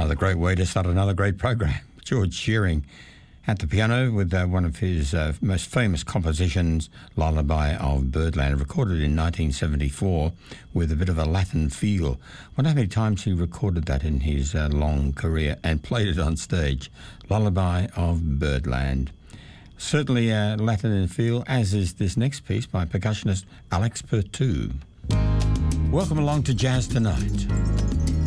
Another great way to start another great program. George Shearing at the piano with one of his most famous compositions, Lullaby of Birdland, recorded in 1974 with a bit of a Latin feel. I wonder how many times he recorded that in his long career and played it on stage. Lullaby of Birdland. Certainly Latin in feel, as is this next piece by percussionist Alex Pertu. Welcome along to Jazz Tonight.